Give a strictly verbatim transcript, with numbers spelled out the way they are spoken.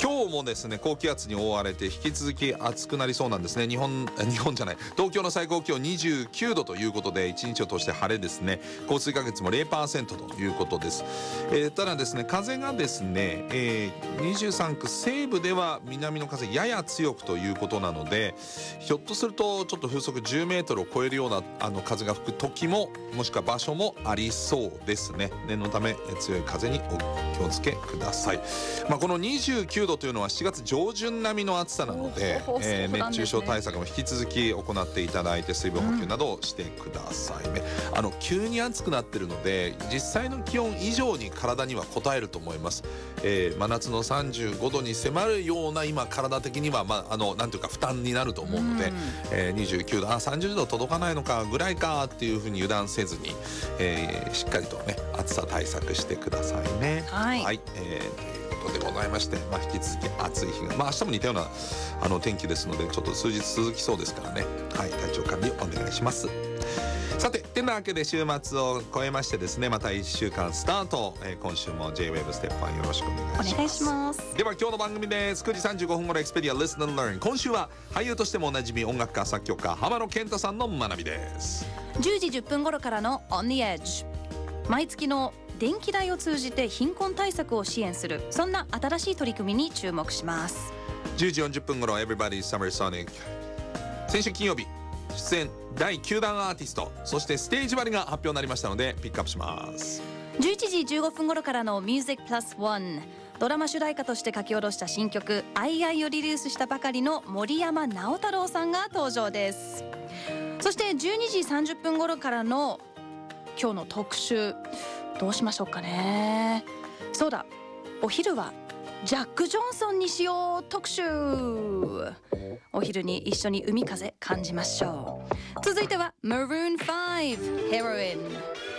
今日もですね高気圧に覆われて引き続き暑くなりそうなんですね。日本日本じゃない東京の最高気温にじゅうきゅうどということでいちにちを通して晴れですね。降水確率も ゼロパーセント ということです。えー、ただですね風がですね、えー、にじゅうさんく西部では南の風やや強くということなので、ひょっとするとちょっと風速じゅうメートルを超えるようなあの風が吹く時ももしくは場所もありそうですね。念のため強い風にお気をつけください。まあ、このにじゅうきゅうどというのはしちがつ上旬並みの暑さなので、えー、熱中症対策も引き続き行っていただいて水分補給などをしてくださいね。うん、あの急に暑くなってるので実際の気温以上に体には応えると思います。えー、真夏のさんじゅうごどに迫るような今体的には、まあ、あのなんていうか負担になると思うので、うん、えー、にじゅうきゅうどあさんじゅうど届かないのかぐらいかっていうふうに油断せずに、えー、しっかりとね暑さ対策してくださいね。 はい、 はい、えーでございまして、まあ、引き続き暑い日が、まあ、明日も似たようなあの天気ですのでちょっと数日続きそうですからね、はい、体調管理お願いします。さててなわけで週末を超えましてですねまたいっしゅうかんスタート、えー、今週も J-ウェーブ ステップワンよろしくお願いします。 お願いします。 では今日の番組です。くじさんじゅうごふん頃エクスペディア Listen and Learn、 今週は俳優としてもおなじみ音楽家作曲家浜野健太さんの学びです。 じゅうじじゅっぷん頃からの On the Edge、 毎月の電気代を通じて貧困対策を支援するそんな新しい取り組みに注目します。 じゅうじよんじゅっぷん頃 Everybody's Summer Sonic、 先週金曜日出演だいきゅうだんアーティストそしてステージ割が発表になりましたのでピックアップします。 じゅういちじじゅうごふん頃からの Music Plus One、 ドラマ主題歌として書き下ろした新曲「アイアイ」をリリースしたばかりの森山直太朗さんが登場です。そしてじゅうにじさんじゅっぷん頃からの今日の特集どうしましょうかね。そうだ、お昼はジャック・ジョンソンにしよう特集。お昼に一緒に海風感じましょう。続いては Maroon ファイブ Heroin。